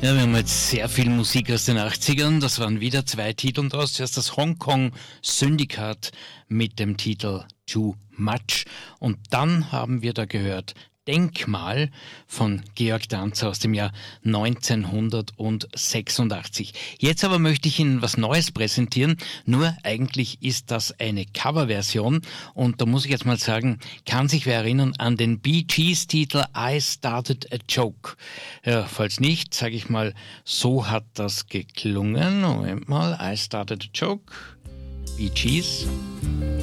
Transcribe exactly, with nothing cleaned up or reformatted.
Ja, wir haben jetzt sehr viel Musik aus den achtzigern. Das waren wieder zwei Titel daraus. Zuerst das Hongkong Syndikat mit dem Titel Too Much. Und dann haben wir da gehört Denkmal von Georg Danzer aus dem Jahr neunzehnhundertsechsundachtzig. Jetzt aber möchte ich Ihnen was Neues präsentieren, nur eigentlich ist das eine Coverversion und da muss ich jetzt mal sagen, kann sich wer erinnern an den Bee Gees Titel I Started a Joke? Ja, falls nicht, sage ich mal, so hat das geklungen. Moment mal, I Started a Joke, Bee Gees.